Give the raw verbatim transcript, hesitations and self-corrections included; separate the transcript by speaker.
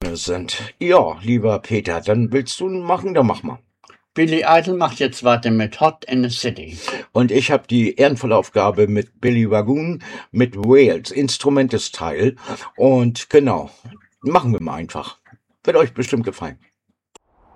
Speaker 1: sind. Ja, lieber Peter, dann willst du machen, dann mach mal.
Speaker 2: Billy Idol macht jetzt weiter mit Hot in the City.
Speaker 1: Und ich habe die ehrenvolle Aufgabe mit Billy Wagoon mit Wales, Instrumentesteil. Und genau, machen wir mal einfach. Wird euch bestimmt gefallen.